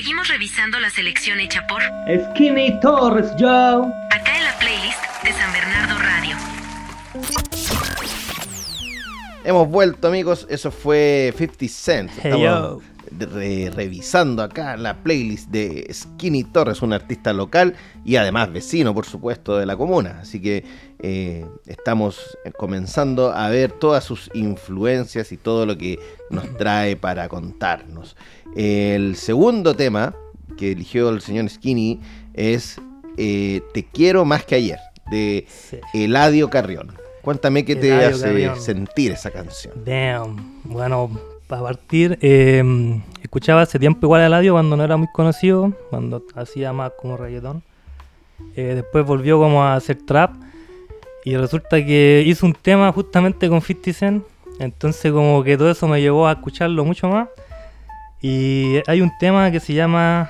Seguimos revisando la selección hecha por Skinny Torres, yo. acá en la playlist de San Bernardo Radio. Hemos vuelto, amigos, eso fue 50 Cent. Hey, Estamos revisando acá la playlist de Skinny Torres, un artista local y además vecino, por supuesto, de la comuna. Así que estamos comenzando a ver todas sus influencias y todo lo que nos trae para contarnos. El segundo tema que eligió el señor Skinny es Te quiero más que ayer, de Eladio Carrión. Cuéntame qué te Eladio hace Carrión. sentir esa canción. Damn. Bueno, para partir, escuchaba hace tiempo igual a Eladio cuando no era muy conocido, cuando hacía más como reggaetón. Después volvió como a hacer trap y resulta que hizo un tema justamente con 50 Cent. Entonces como que todo eso me llevó a escucharlo mucho más. Y hay un tema que se llama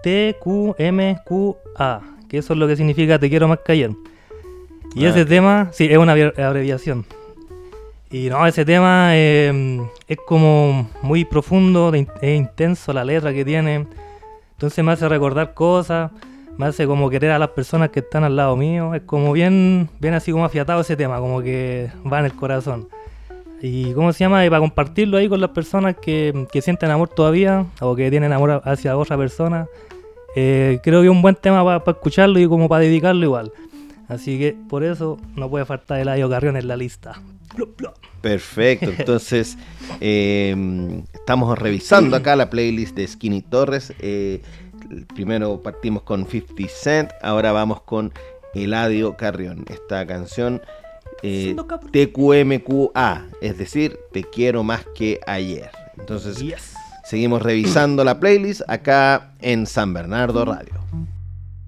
TQMQA, que eso es lo que significa Te quiero más que ayer. Y ese tema, sí, es una abreviación. Y no, ese tema es como muy profundo, es intenso la letra que tiene. Entonces me hace recordar cosas, me hace como querer a las personas que están al lado mío. Es como bien así como afiatado ese tema, como que va en el corazón. Y ¿cómo se llama? Y para compartirlo ahí con las personas que sienten amor todavía o que tienen amor hacia otra persona. Creo que es un buen tema para escucharlo y como para dedicarlo igual. Así que por eso no puede faltar Eladio Carrión en la lista. Perfecto, entonces estamos revisando acá la playlist de Skinny Torres. Primero partimos con 50 Cent, ahora vamos con Eladio Carrión. Esta canción TQMQA, es decir, Te quiero más que ayer. Entonces seguimos revisando la playlist acá en San Bernardo Radio.